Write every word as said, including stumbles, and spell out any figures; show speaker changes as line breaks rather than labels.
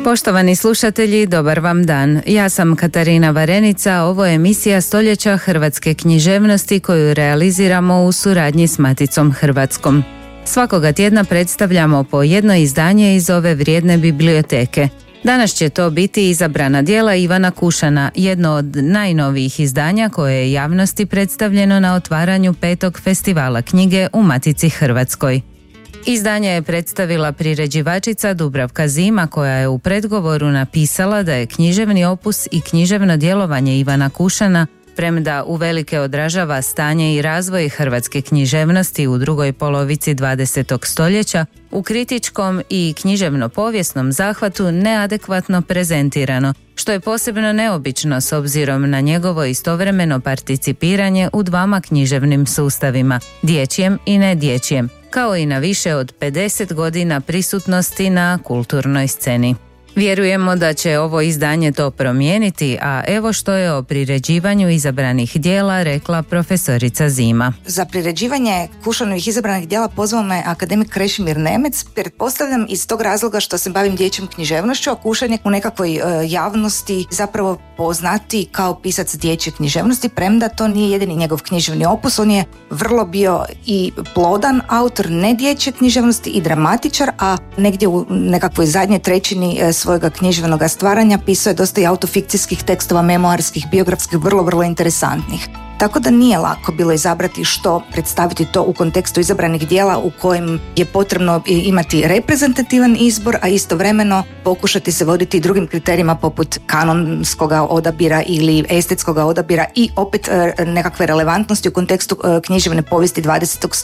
Poštovani slušatelji, dobar vam dan. Ja sam Katarina Varenica, ovo je emisija Stoljeća hrvatske književnosti koju realiziramo u suradnji s Maticom Hrvatskom. Svakoga tjedna predstavljamo po jedno izdanje iz ove vrijedne biblioteke. Danas će to biti izabrana djela Ivana Kušana, jedno od najnovijih izdanja koje je javnosti predstavljeno na otvaranju petog festivala knjige u Matici Hrvatskoj. Izdanje je predstavila priređivačica Dubravka Zima, koja je u predgovoru napisala da je književni opus i književno djelovanje Ivana Kušana, premda uvelike odražava stanje i razvoj hrvatske književnosti u drugoj polovici dvadesetog stoljeća, u kritičkom i književno-povijesnom zahvatu neadekvatno prezentirano, što je posebno neobično s obzirom na njegovo istovremeno participiranje u dvama književnim sustavima, dječjem i nedječjem, kao i na više od pedeset godina prisutnosti na kulturnoj sceni. Vjerujemo da će ovo izdanje to promijeniti, a evo što je o priređivanju izabranih djela rekla profesorica Zima.
Za priređivanje Kušanovih izabranih djela pozvao me akademik Krešimir Nemec. Pretpostavljam iz tog razloga što se bavim dječjom književnošću, a Kušan je u nekakvoj e, javnosti zapravo poznati kao pisac dječje književnosti, premda to nije jedini njegov književni opus. On je vrlo bio i plodan autor ne dječje književnosti i dramatičar, a negdje u nekakvoj zadnjoj trećini e, svojega književnog stvaranja pisao je dosta i autofikcijskih tekstova, memoarskih, biografskih, vrlo, vrlo interesantnih. Tako da nije lako bilo izabrati što predstaviti to u kontekstu izabranih djela u kojem je potrebno imati reprezentativan izbor, a istovremeno pokušati se voditi drugim kriterijima poput kanonskog odabira ili estetskog odabira i opet nekakve relevantnosti u kontekstu književne povijesti dvadesetog